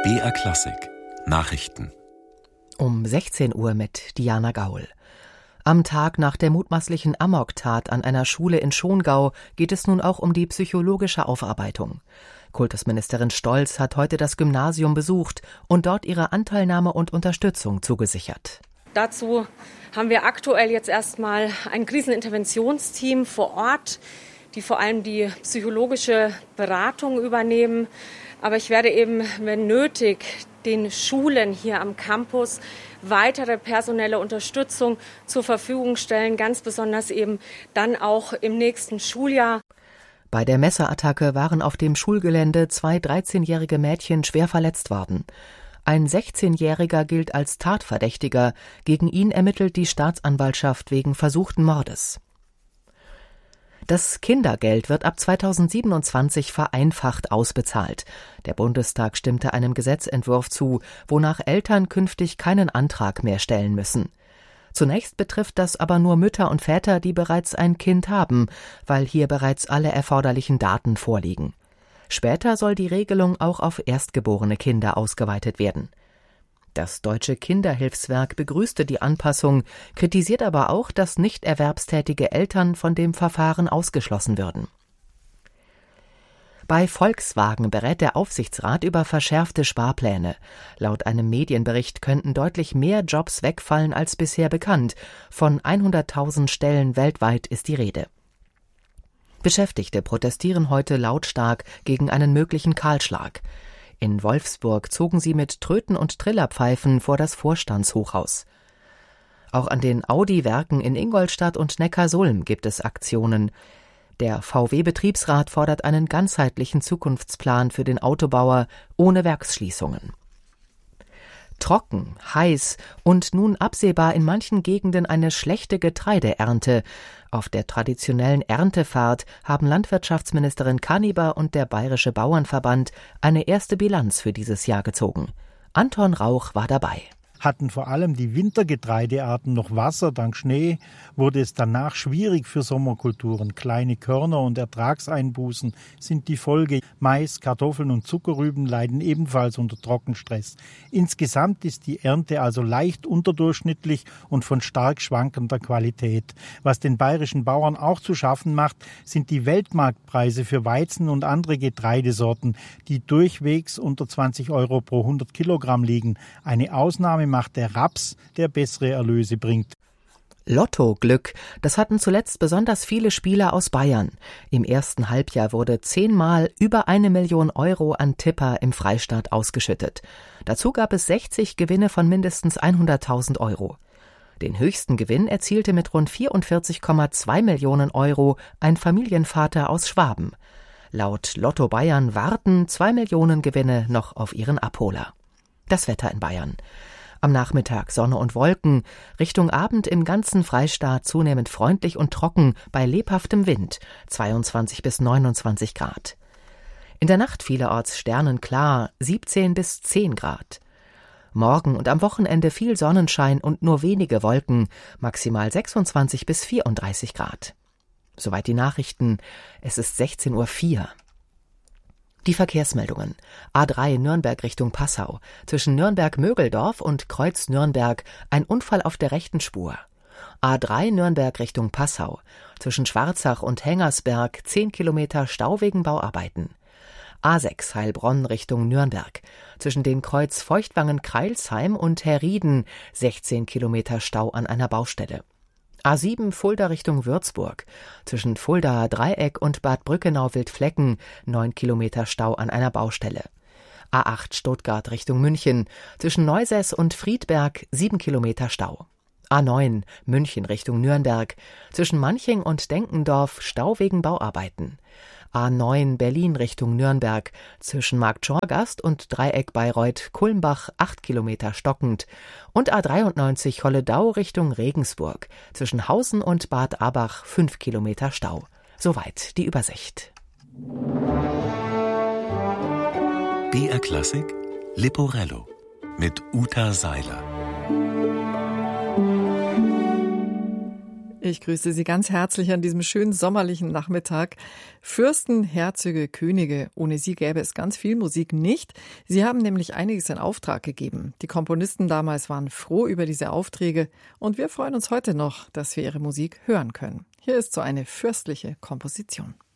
BR Klassik Nachrichten Um 16 Uhr mit Diana Gaul. Am Tag nach der mutmaßlichen Amoktat an einer Schule in Schongau geht es nun auch um die psychologische Aufarbeitung. Kultusministerin Stolz hat heute das Gymnasium besucht und dort ihre Anteilnahme und Unterstützung zugesichert. Dazu haben wir aktuell jetzt erstmal ein Kriseninterventionsteam vor Ort, die vor allem die psychologische Beratung übernehmen. Aber ich werde eben, wenn nötig, den Schulen hier am Campus weitere personelle Unterstützung zur Verfügung stellen, ganz besonders eben dann auch im nächsten Schuljahr. Bei der Messerattacke waren auf dem Schulgelände 2 13-jährige Mädchen schwer verletzt worden. Ein 16-Jähriger gilt als Tatverdächtiger. Gegen ihn ermittelt die Staatsanwaltschaft wegen versuchten Mordes. Das Kindergeld wird ab 2027 vereinfacht ausbezahlt. Der Bundestag stimmte einem Gesetzentwurf zu, wonach Eltern künftig keinen Antrag mehr stellen müssen. Zunächst betrifft das aber nur Mütter und Väter, die bereits ein Kind haben, weil hier bereits alle erforderlichen Daten vorliegen. Später soll die Regelung auch auf erstgeborene Kinder ausgeweitet werden. Das Deutsche Kinderhilfswerk begrüßte die Anpassung, kritisiert aber auch, dass nicht erwerbstätige Eltern von dem Verfahren ausgeschlossen würden. Bei Volkswagen berät der Aufsichtsrat über verschärfte Sparpläne. Laut einem Medienbericht könnten deutlich mehr Jobs wegfallen als bisher bekannt. Von 100.000 Stellen weltweit ist die Rede. Beschäftigte protestieren heute lautstark gegen einen möglichen Kahlschlag. In Wolfsburg zogen sie mit Tröten und Trillerpfeifen vor das Vorstandshochhaus. Auch an den Audi-Werken in Ingolstadt und Neckarsulm gibt es Aktionen. Der VW-Betriebsrat fordert einen ganzheitlichen Zukunftsplan für den Autobauer ohne Werksschließungen. Trocken, heiß und nun absehbar in manchen Gegenden eine schlechte Getreideernte. Auf der traditionellen Erntefahrt haben Landwirtschaftsministerin Kaniber und der Bayerische Bauernverband eine erste Bilanz für dieses Jahr gezogen. Anton Rauch war dabei. Hatten vor allem die Wintergetreidearten noch Wasser, dank Schnee wurde es danach schwierig für Sommerkulturen. Kleine Körner und Ertragseinbußen sind die Folge. Mais, Kartoffeln und Zuckerrüben leiden ebenfalls unter Trockenstress. Insgesamt ist die Ernte also leicht unterdurchschnittlich und von stark schwankender Qualität. Was den bayerischen Bauern auch zu schaffen macht, sind die Weltmarktpreise für Weizen und andere Getreidesorten, die durchwegs unter 20 € pro 100 Kilogramm liegen. Eine Ausnahme macht der Raps, der bessere Erlöse bringt. Lottoglück, das hatten zuletzt besonders viele Spieler aus Bayern. Im ersten Halbjahr wurde 10-mal über 1 Million € an Tipper im Freistaat ausgeschüttet. Dazu gab es 60 Gewinne von mindestens 100.000 €. Den höchsten Gewinn erzielte mit rund 44,2 Millionen € ein Familienvater aus Schwaben. Laut Lotto Bayern warten 2 Millionen Gewinne noch auf ihren Abholer. Das Wetter in Bayern. Am Nachmittag Sonne und Wolken, Richtung Abend im ganzen Freistaat zunehmend freundlich und trocken bei lebhaftem Wind, 22 bis 29 Grad. In der Nacht vielerorts sternenklar, 17 bis 10 Grad. Morgen und am Wochenende viel Sonnenschein und nur wenige Wolken, maximal 26 bis 34 Grad. Soweit die Nachrichten, es ist 16:04 Uhr. Die Verkehrsmeldungen. A3 Nürnberg Richtung Passau. Zwischen Nürnberg-Mögeldorf und Kreuz Nürnberg ein Unfall auf der rechten Spur. A3 Nürnberg Richtung Passau. Zwischen Schwarzach und Hengersberg 10 Kilometer Stau wegen Bauarbeiten. A6 Heilbronn Richtung Nürnberg. Zwischen den Kreuz Feuchtwangen-Kreilsheim und Herrieden 16 Kilometer Stau an einer Baustelle. A7 Fulda Richtung Würzburg. Zwischen Fuldaer Dreieck und Bad Brückenau-Wildflecken 9 Kilometer Stau an einer Baustelle. A8 Stuttgart Richtung München. Zwischen Neusäß und Friedberg 7 Kilometer Stau. A9 München Richtung Nürnberg. Zwischen Manching und Denkendorf Stau wegen Bauarbeiten. A9 Berlin Richtung Nürnberg, zwischen Marktschorgast und Dreieck Bayreuth-Kulmbach 8 Kilometer stockend und A93 Holledau Richtung Regensburg, zwischen Hausen und Bad Abach 5 Kilometer Stau. Soweit die Übersicht. BR Klassik Leporello mit Uta Seiler. Ich grüße Sie ganz herzlich an diesem schönen sommerlichen Nachmittag. Fürsten, Herzöge, Könige, ohne sie gäbe es ganz viel Musik nicht. Sie haben nämlich einiges in Auftrag gegeben. Die Komponisten damals waren froh über diese Aufträge und wir freuen uns heute noch, dass wir ihre Musik hören können. Hier ist so eine fürstliche Komposition.